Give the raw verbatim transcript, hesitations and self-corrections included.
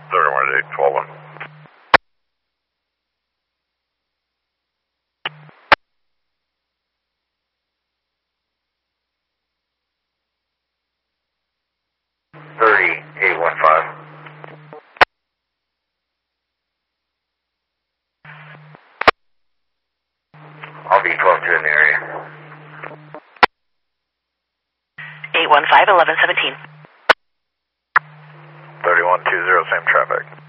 thirty-one eight, twelve one. thirty, eight one five. I'll be twelve two in the area. eight one five, eleven seventeen. thirty-one two zero, same traffic.